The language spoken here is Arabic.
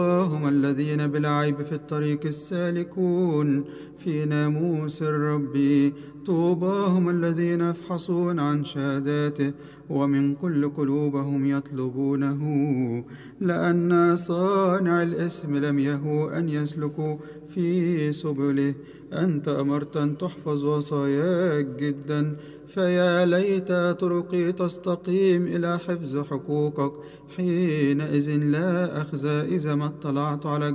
هم الذين بلا عيب في الطريق السالكون في ناموس الرب. طوبى هم الذين يفحصون عن شهاداته ومن كل قلوبهم يطلبونه، لأن صانع الإثم لم يهو أن يسلكوا في سبله. أنت أمرت أن تحفظ وصاياك جدا، فيا ليت طرقي تستقيم إلى حفظ حقوقك. حينئذ لا أخزى إذا ما اطلعت على